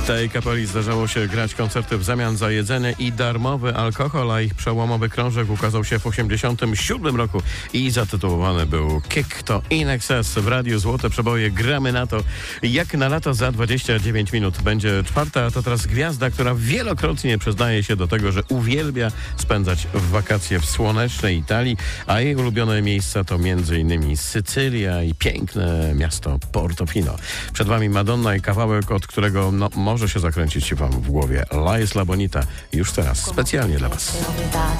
Tej kapeli zdarzało się grać koncerty w zamian za jedzenie i darmowy alkohol, a ich przełomowy krążek ukazał się w 1987 roku i zatytułowany był Kick to In Excess. W Radiu Złote Przeboje gramy na to, jak na lato za 29 minut. Będzie czwarta, to teraz gwiazda, która wielokrotnie przyznaje się do tego, że uwielbia spędzać wakacje w słonecznej Italii, a jej ulubione miejsca to m.in. Sycylia i piękne miasto Portofino. Przed wami Madonna i kawałek, od którego może się zakręcić wam w głowie. La Isla Bonita już teraz, specjalnie dla was.